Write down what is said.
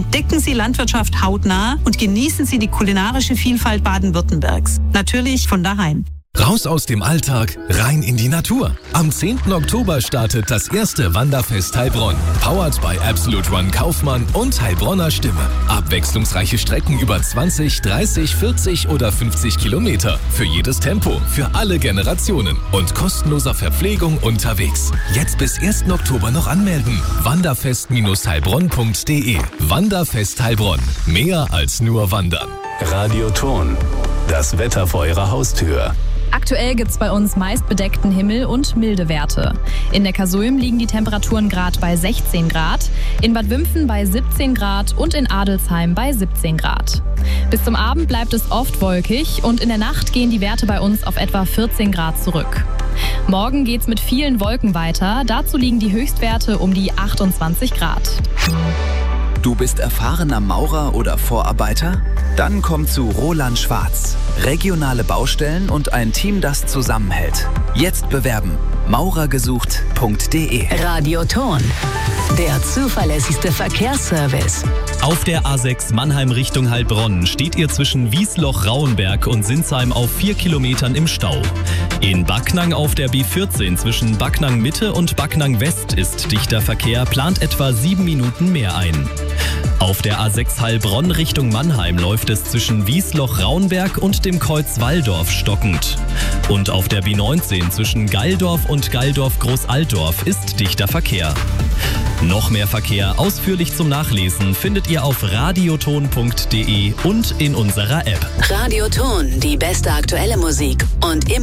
Entdecken Sie Landwirtschaft hautnah und genießen Sie die kulinarische Vielfalt Baden-Württembergs. Natürlich von daheim. Raus aus dem Alltag, rein in die Natur. Am 10. Oktober startet das erste Wanderfest Heilbronn. Powered by Absolute Run Kaufmann und Heilbronner Stimme. Abwechslungsreiche Strecken über 20, 30, 40 oder 50 Kilometer. Für jedes Tempo, für alle Generationen. Und kostenloser Verpflegung unterwegs. Jetzt bis 1. Oktober noch anmelden. Wanderfest-heilbronn.de. Wanderfest Heilbronn. Mehr als nur wandern. Radioton. Das Wetter vor Ihrer Haustür. Aktuell gibt es bei uns meist bedeckten Himmel und milde Werte. In Neckarsulm liegen die Temperaturen gerade bei 16 Grad, in Bad Wimpfen bei 17 Grad und in Adelsheim bei 17 Grad. Bis zum Abend bleibt es oft wolkig und in der Nacht gehen die Werte bei uns auf etwa 14 Grad zurück. Morgen geht's mit vielen Wolken weiter, dazu liegen die Höchstwerte um die 28 Grad. Du bist erfahrener Maurer oder Vorarbeiter? Dann komm zu Roland Schwarz. Regionale Baustellen und ein Team, das zusammenhält. Jetzt bewerben. maurergesucht.de. Radioton. Der zuverlässigste Verkehrsservice. Auf der A6 Mannheim Richtung Heilbronn steht ihr zwischen Wiesloch-Rauenberg und Sinsheim auf 4 Kilometern im Stau. In Backnang auf der B14 zwischen Backnang Mitte und Backnang West ist dichter Verkehr, plant etwa 7 Minuten mehr ein. Auf der A6 Heilbronn Richtung Mannheim läuft es zwischen Wiesloch-Rauenberg und dem Kreuz Walldorf stockend. Und auf der B19 zwischen Geildorf und Geildorf-Großaltdorf ist dichter Verkehr. Noch mehr Verkehr ausführlich zum Nachlesen findet ihr auf radioton.de und in unserer App. Radioton, die beste aktuelle Musik und immer